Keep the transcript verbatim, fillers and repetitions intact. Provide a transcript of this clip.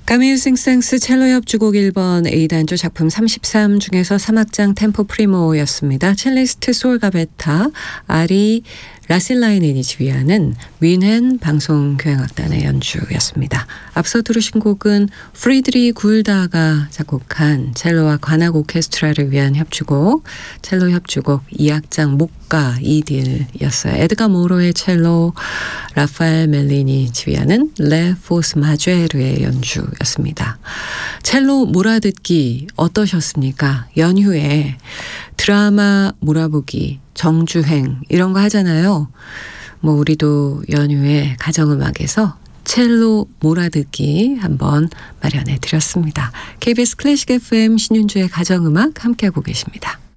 카밀 생생스 첼로 협주곡 일 번 A단조 작품 삼십삼 중에서 삼 악장 템포 프리모였습니다. 첼리스트 솔 가베타, 아리 라실라이넨이 지휘하는 뮌헨 방송교향악단의 연주였습니다. 앞서 들으신 곡은 프리드리 굴다가 작곡한 첼로와 관악 오케스트라를 위한 협주곡, 첼로 협주곡 이 악장 목가 이딜이었어요. 에드가 모로의 첼로, 라파엘 멜리니 지휘하는 레 포스 마제르의 연주였습니다. 첼로 몰아듣기 어떠셨습니까? 연휴에 드라마 몰아보기, 정주행 이런 거 하잖아요. 뭐 우리도 연휴에 가정음악에서 첼로 몰아듣기 한번 마련해 드렸습니다. 케이비에스 클래식 에프엠 신윤주의 가정음악 함께하고 계십니다.